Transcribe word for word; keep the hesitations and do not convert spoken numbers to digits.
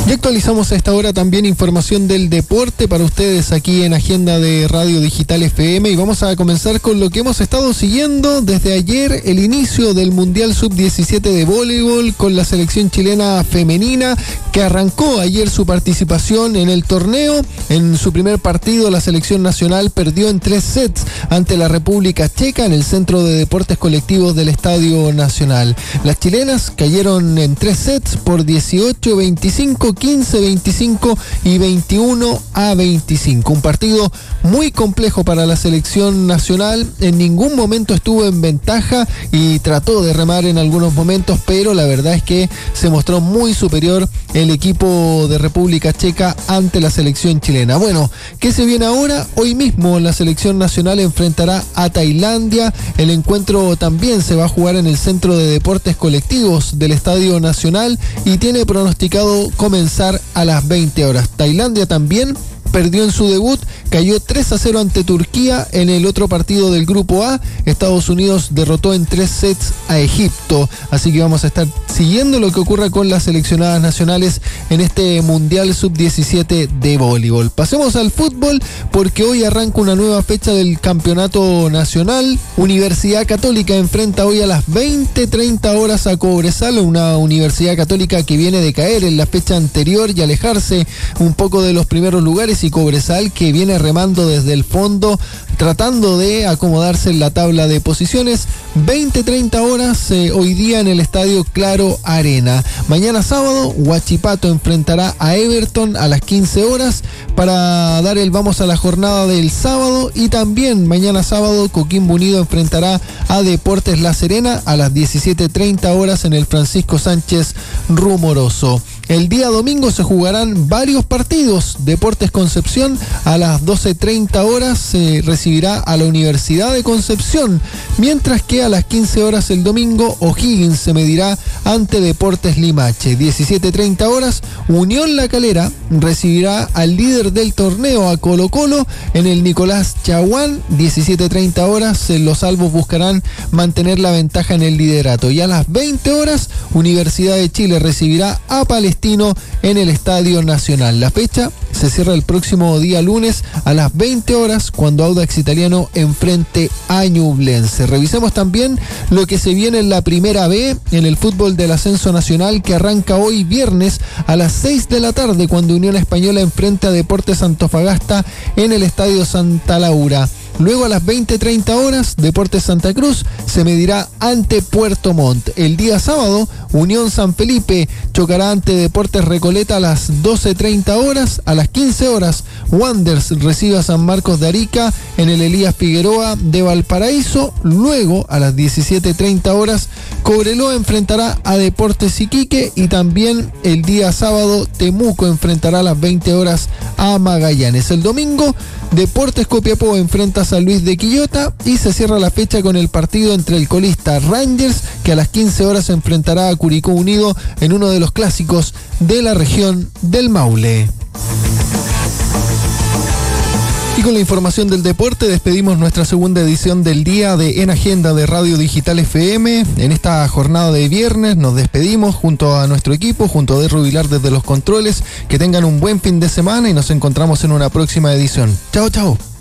Y actualizamos a esta hora también información del deporte para ustedes aquí en Agenda de Radio Digital F M, y vamos a comenzar con lo que hemos estado siguiendo desde ayer, el inicio del Mundial sub diecisiete de voleibol con la selección chilena femenina que arrancó ayer su participación en el torneo. En su primer partido la selección nacional perdió en tres sets ante la República Checa en el Centro de Deportes Colectivos del Estadio Nacional. Las chilenas cayeron en tres sets por dieciocho a veinticinco, quince a veinticinco y veintiuno a veinticinco. Un partido muy complejo para la selección nacional. En ningún momento estuvo en ventaja y trató de remar en algunos momentos, pero la verdad es que se mostró muy superior el equipo de República Checa ante la selección chilena. Bueno, ¿qué se viene ahora? Hoy mismo la selección nacional enfrentará a Tailandia. El encuentro también se va a jugar en el Centro de Deportes Colectivos del Estadio Nacional y tiene pronosticado comenzar a las veinte horas. Tailandia también perdió en su debut, cayó tres a cero ante Turquía en el otro partido del Grupo A. Estados Unidos derrotó en tres sets a Egipto, así que vamos a estar siguiendo lo que ocurra con las seleccionadas nacionales en este Mundial sub diecisiete de voleibol. Pasemos al fútbol, porque hoy arranca una nueva fecha del Campeonato Nacional. Universidad Católica enfrenta hoy a las veinte treinta horas a Cobresal, una Universidad Católica que viene de caer en la fecha anterior y alejarse un poco de los primeros lugares, y Cobresal que viene remando desde el fondo tratando de acomodarse en la tabla de posiciones. Veinte treinta horas eh, hoy día en el Estadio Claro Arena. Mañana sábado Huachipato enfrentará a Everton a las quince horas para dar el vamos a la jornada del sábado, y también mañana sábado Coquimbo Unido enfrentará a Deportes La Serena a las diecisiete treinta horas en el Francisco Sánchez Rumoroso. El día domingo se jugarán varios partidos. Deportes Concepción a las doce treinta horas se recibirá a la Universidad de Concepción, mientras que a las quince horas el domingo O'Higgins se medirá ante Deportes Limache. diecisiete treinta horas Unión La Calera recibirá al líder del torneo, a Colo Colo, en el Nicolás Chaguán. diecisiete treinta horas los albos buscarán mantener la ventaja en el liderato, y a las veinte horas Universidad de Chile recibirá a Palestina en el Estadio Nacional. La fecha se cierra el próximo día lunes a las veinte horas cuando Audax Italiano enfrente a Ñublense. Revisemos también lo que se viene en la Primera B, en el fútbol del ascenso nacional, que arranca hoy viernes a las seis de la tarde cuando Unión Española enfrenta a Deportes Antofagasta en el Estadio Santa Laura. Luego a las veinte treinta horas, Deportes Santa Cruz se medirá ante Puerto Montt. El día sábado, Unión San Felipe chocará ante Deportes Recoleta a las doce treinta horas. A las quince horas, Wanderers recibe a San Marcos de Arica en el Elías Figueroa de Valparaíso. Luego, a las diecisiete treinta horas, Cobreloa enfrentará a Deportes Iquique, y también el día sábado, Temuco enfrentará a las veinte horas a Magallanes. El domingo, Deportes Copiapó enfrenta a San Luis de Quillota, y se cierra la fecha con el partido entre el colista Rangers, que a las quince horas se enfrentará a Curicó Unido en uno de los clásicos de la región del Maule. Y con la información del deporte despedimos nuestra segunda edición del día de En Agenda de Radio Digital F M. En esta jornada de viernes nos despedimos junto a nuestro equipo, junto a Derro Vilar desde los controles. Que tengan un buen fin de semana y nos encontramos en una próxima edición. Chao, chao.